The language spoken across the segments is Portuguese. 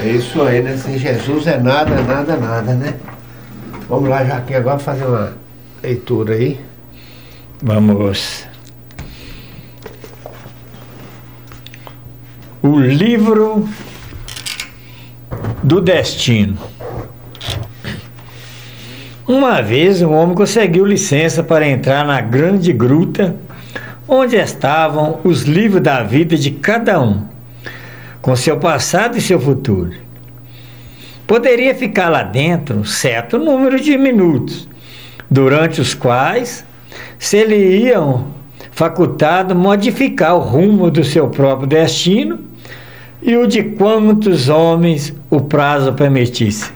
É isso aí, né? Sem Jesus é nada, nada, nada, né? Vamos lá, já aqui agora fazer uma leitura aí. Vamos. O livro do destino. Uma vez um homem conseguiu licença para entrar na grande gruta onde estavam os livros da vida de cada um, com seu passado e seu futuro. Poderia ficar lá dentro um certo número de minutos, durante os quais se lhe iam facultado modificar o rumo do seu próprio destino e o de quantos homens o prazo permitisse.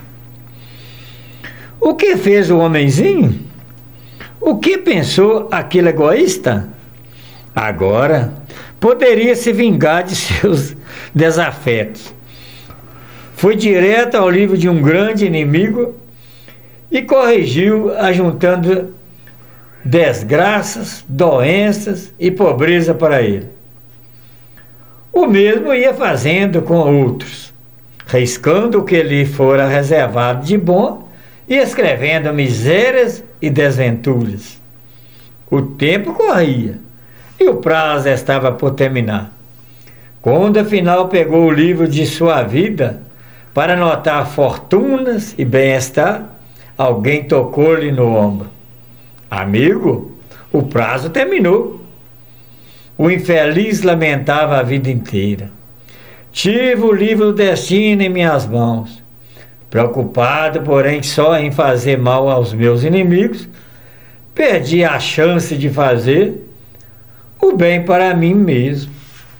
O que fez o homenzinho? O que pensou aquele egoísta? Agora poderia se vingar de seus desafetos. Foi direto ao livro de um grande inimigo e corrigiu, ajuntando desgraças, doenças e pobreza para ele. O mesmo ia fazendo com outros, riscando o que lhe fora reservado de bom e escrevendo misérias e desventuras. O tempo corria e o prazo estava por terminar. Quando afinal pegou o livro de sua vida para anotar fortunas e bem-estar, alguém tocou-lhe no ombro. Amigo, o prazo terminou. O infeliz lamentava a vida inteira. Tive o livro do destino em minhas mãos. Preocupado, porém, só em fazer mal aos meus inimigos, perdi a chance de fazer o bem para mim mesmo.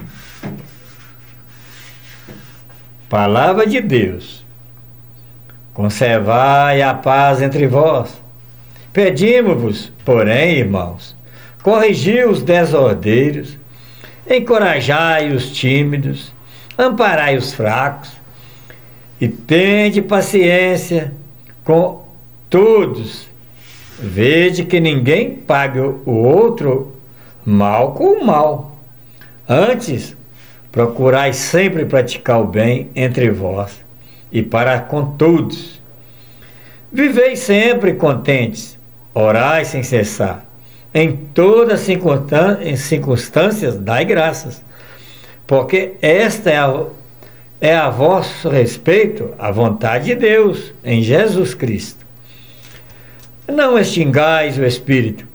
Palavra de Deus. Conservai a paz entre vós. Pedimos-vos, porém, irmãos, corrigi os desordeiros, encorajai os tímidos, amparai os fracos, e tende paciência com todos. Vede que ninguém pague o outro mal com o mal. Antes, procurai sempre praticar o bem entre vós e para com todos. Vivei sempre contentes, orai sem cessar. Em todas as circunstâncias, dai graças, porque esta é a vosso respeito a vontade de Deus em Jesus Cristo. Não extingais o Espírito,